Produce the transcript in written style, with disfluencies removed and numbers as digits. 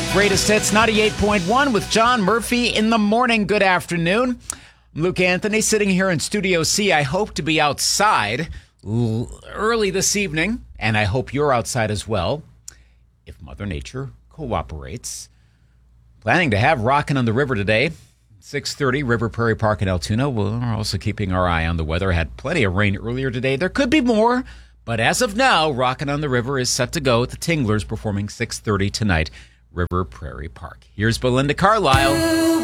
Greatest Hits 98.1 with John Murphy in the morning. Good afternoon. I'm Luke Anthony sitting here in Studio C. I hope to be outside early this evening, and I hope you're outside as well, if Mother Nature cooperates. Planning to have Rockin' on the River today, 6:30, River Prairie Park in Altoona. We're also keeping our eye on the weather. Had plenty of rain earlier today. There could be more, but as of now, Rockin' on the River is set to go at the Tinglers performing 6:30 tonight, River Prairie Park. Here's Belinda Carlisle.